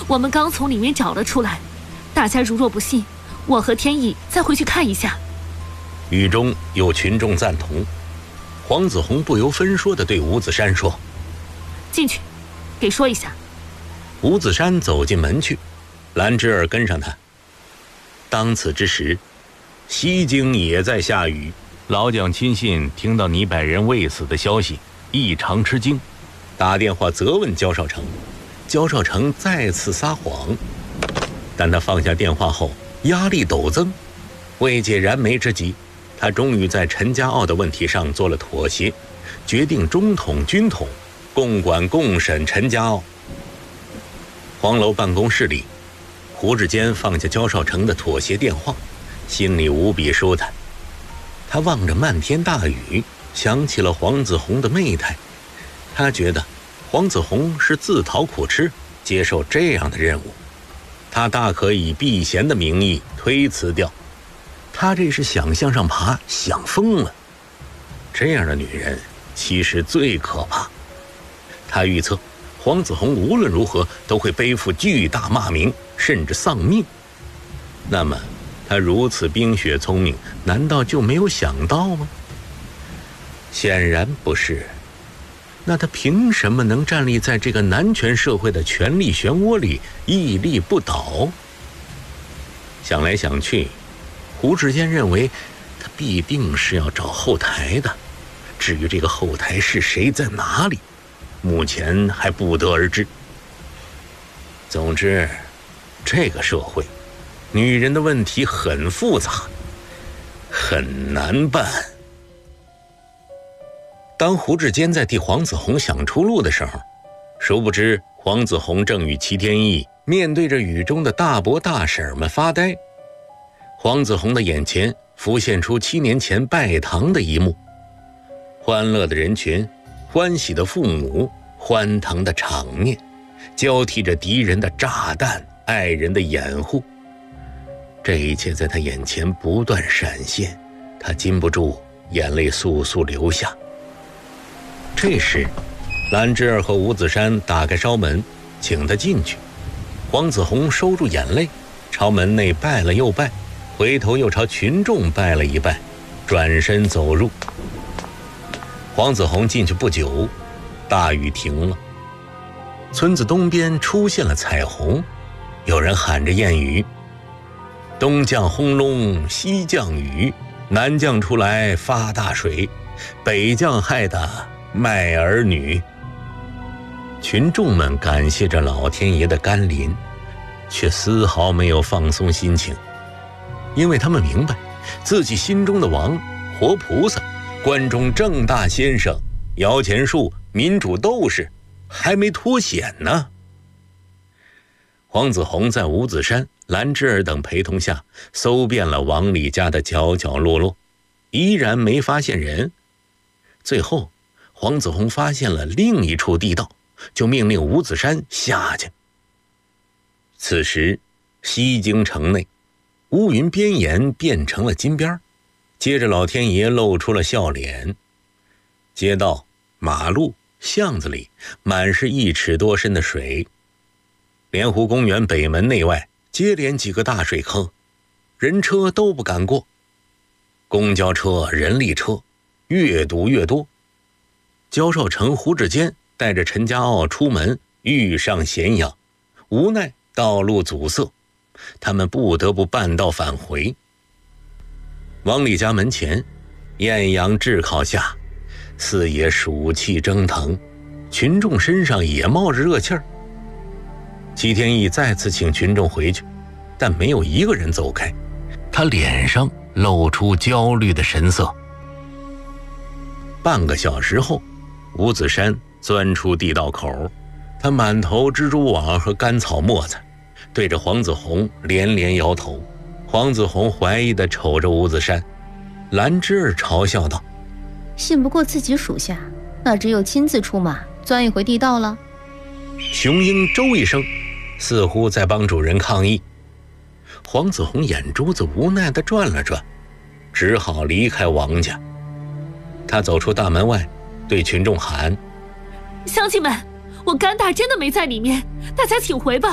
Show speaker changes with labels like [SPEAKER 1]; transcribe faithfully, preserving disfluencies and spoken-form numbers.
[SPEAKER 1] 我们刚从里面找了出来。大家如若不信，我和天意再回去看一下。
[SPEAKER 2] 雨中有群众赞同，黄子弘不由分说地对吴子山说：“
[SPEAKER 1] 进去，给说一下。”
[SPEAKER 2] 吴子山走进门去，兰芝儿跟上他。当此之时，西京也在下雨。老蒋亲信听到倪百人未死的消息，异常吃惊，打电话责问焦少成。焦少成再次撒谎，但他放下电话后，压力陡增。为解燃眉之急，他终于在陈家傲的问题上做了妥协，决定中统军统，共管共审陈家傲。黄楼办公室里，胡志坚放下焦少成的妥协电话，心里无比舒坦。他望着漫天大雨，想起了黄子弘的媚态。他觉得黄子弘是自讨苦吃，接受这样的任务，他大可以避嫌的名义推辞掉。他这是想向上爬，想疯了。这样的女人其实最可怕。他预测黄子弘无论如何都会背负巨大骂名，甚至丧命。那么他如此冰雪聪明，难道就没有想到吗？显然不是。那他凭什么能站立在这个男权社会的权力漩涡里屹立不倒？想来想去，胡志坚认为他必定是要找后台的。至于这个后台是谁，在哪里，目前还不得而知。总之，这个社会女人的问题很复杂，很难办。当胡志坚在替黄子弘想出路的时候，殊不知黄子弘正与齐天意面对着雨中的大伯大婶们发呆。黄子弘的眼前浮现出七年前拜堂的一幕，欢乐的人群，欢喜的父母，欢腾的场面，交替着敌人的炸弹，爱人的掩护。这一切在他眼前不断闪现，他禁不住眼泪簌簌流下。这时兰芝儿和吴子山打开烧门，请他进去。黄子弘收住眼泪，朝门内拜了又拜，回头又朝群众拜了一拜，转身走入。黄子弘进去不久，大雨停了，村子东边出现了彩虹，有人喊着谚语：东降轰隆西降雨，南降出来发大水，北降害得卖儿女。群众们感谢着老天爷的甘霖，却丝毫没有放松心情，因为他们明白自己心中的王，活菩萨，关中正大先生，摇钱树，民主斗士还没脱险呢。黄子弘在吴子山、兰芝儿等陪同下搜遍了王李家的角角落落，依然没发现人。最后黄子弘发现了另一处地道，就命令吴子山下去。此时西京城内乌云边沿变成了金边，接着老天爷露出了笑脸。街道、马路、巷子里满是一尺多深的水，莲湖公园北门内外接连几个大水坑，人车都不敢过。公交车、人力车越堵越多。焦少成、胡志坚带着陈家傲出门，遇上咸阳，无奈道路阻塞，他们不得不半道返回。王李家门前，艳阳炙烤下，四野暑气蒸腾，群众身上也冒着热气儿。齐天意再次请群众回去，但没有一个人走开，他脸上露出焦虑的神色。半个小时后，吴子山钻出地道口，他满头蜘蛛网和干草沫子，对着黄子弘连连摇头。黄子弘怀疑地瞅着吴子山，兰芝儿嘲笑道：
[SPEAKER 3] 信不过自己属下，那只有亲自出马钻一回地道了。
[SPEAKER 2] 雄鹰周一声，似乎在帮主人抗议。黄子弘眼珠子无奈地转了转，只好离开王家。他走出大门外，对群众喊：
[SPEAKER 1] 乡亲们，我甘大真的没在里面，大家请回吧。